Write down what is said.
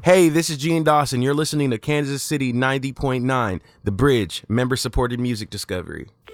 Hey, this is Gene Dawson. You're listening to Kansas City 90.9, The Bridge, member-supported music discovery.